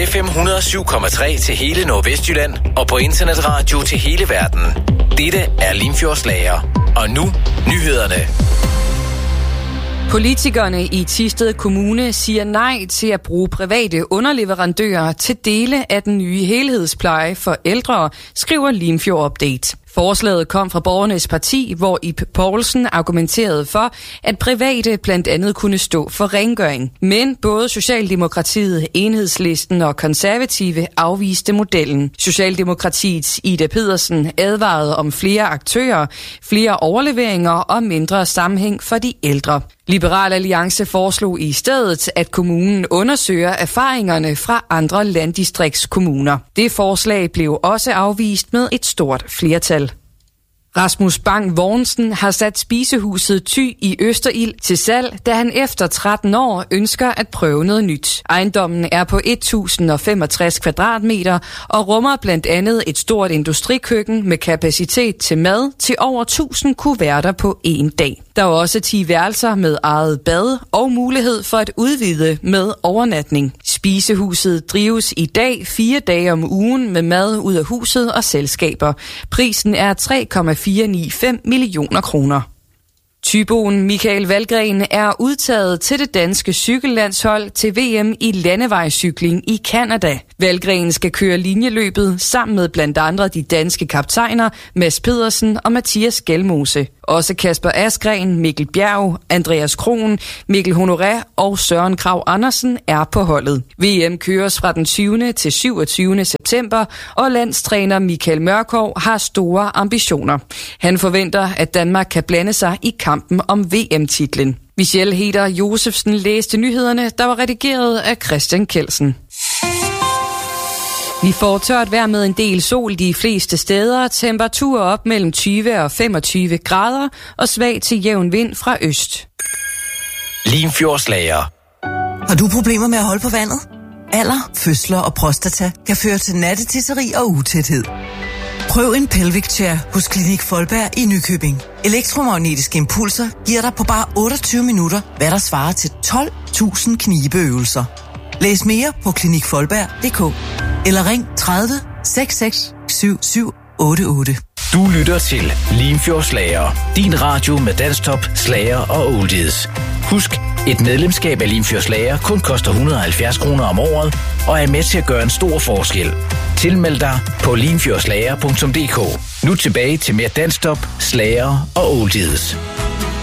FM 107,3 til hele Nordvestjylland og på internetradio til hele verden. Dette er Limfjords Lager. Og nu nyhederne. Politikerne i Thisted Kommune siger nej til at bruge private underleverandører til dele af den nye helhedspleje for ældre, skriver Limfjord Update. Forslaget kom fra Borgernes Parti, hvor Ib Poulsen argumenterede for, at private blandt andet kunne stå for rengøring. Men både Socialdemokratiet, Enhedslisten og Konservative afviste modellen. Socialdemokratiets Ida Pedersen advarede om flere aktører, flere overleveringer og mindre sammenhæng for de ældre. Liberal Alliance foreslog i stedet, at kommunen undersøger erfaringerne fra andre landdistriktskommuner. Det forslag blev også afvist med et stort flertal. Rasmus Bang Vognsen har sat spisehuset Thy i Østerild til salg, da han efter 13 år ønsker at prøve noget nyt. Ejendommen er på 1065 kvadratmeter og rummer blandt andet et stort industrikøkken med kapacitet til mad til over 1000 kuverter på en dag. Der er også 10 værelser med eget bad og mulighed for at udvide med overnatning. Spisehuset drives i dag 4 dage om ugen med mad ud af huset og selskaber. Prisen er 3,495 millioner kroner. Thyboen Michael Valgren er udtaget til det danske cykellandshold til VM i landevejscykling i Canada. Valgren skal køre linjeløbet sammen med blandt andre de danske kaptajner Mads Pedersen og Mathias Gjelmose. Også Kasper Asgreen, Mikkel Bjerg, Andreas Krohn, Mikkel Honoré og Søren Kragh Andersen er på holdet. VM køres fra den 20. til 27. september, og landstræner Michael Mørkov har store ambitioner. Han forventer, at Danmark kan blande sig i kampen om VM-titlen. Michelle Heder Josefsen læste nyhederne, der var redigeret af Christian Kelsen. Vi får tørt vejr med en del sol de fleste steder, temperaturer op mellem 20 og 25 grader og svag til jævn vind fra øst. Limfjords Lager. Har du problemer med at holde på vandet? Alder, fødsler og prostata kan føre til nattetisseri og utæthed. Prøv en Pelvic Chair hos Klinik Folberg i Nykøbing. Elektromagnetiske impulser giver dig på bare 28 minutter, hvad der svarer til 12.000 knibeøvelser. Læs mere på klinikfolberg.dk eller ring 30 66 77 88. Du lytter til Limfjords Lager. Din radio med dansktop, slager og oldies. Husk, et medlemskab af Limfjords Lager kun koster 170 kroner om året og er med til at gøre en stor forskel. Tilmeld dig på limfjordslager.dk. Nu tilbage til mere dansktop, slager og oldies.